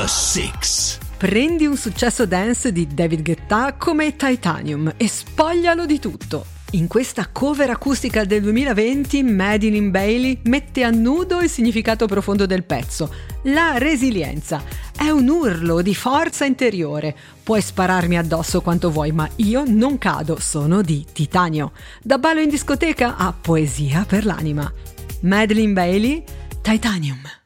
The Six. Prendi un successo dance di David Guetta come Titanium e spoglialo di tutto. In questa cover acustica del 2020, Madeline Bailey mette a nudo il significato profondo del pezzo, la resilienza. È un urlo di forza interiore. Puoi spararmi addosso quanto vuoi, ma io non cado, sono di titanio. Da ballo in discoteca a poesia per l'anima. Madeline Bailey, Titanium.